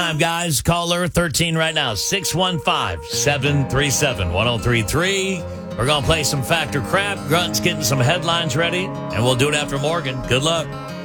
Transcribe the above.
time, guys. Caller 13 right now. 615-737-1033. We're going to play some Fact or Crap. Grunt's getting some headlines ready, and we'll do it after Morgan. Good luck.